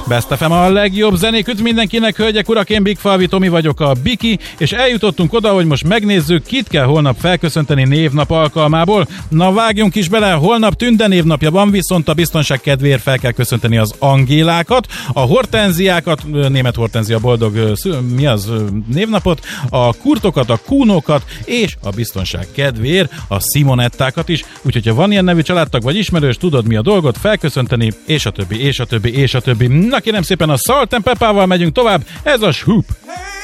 Best FM a legjobb zenék, üdv mindenkinek, hölgyek, urak, én Big Falvi Tomi vagyok, a Biki, és eljutottunk oda, hogy most megnézzük, kit kell holnap felköszönteni névnap alkalmából. Na vágjunk is bele, holnap Tünde névnapja van, viszont a biztonság kedvéért fel kell köszönteni az Angélákat, a Hortenziákat, német Hortenzia boldog névnapot, a Kurtokat, a Kúnokat, és a biztonság kedvéért a Simonettákat is, úgyhogy ha van ilyen nevű családtag vagy ismerős, tudod mi a dolgot, felköszönteni, és a többi, és a többi, és a többi. Na kérem szépen, a Salt and Pepperval megyünk tovább, ez a Shoop.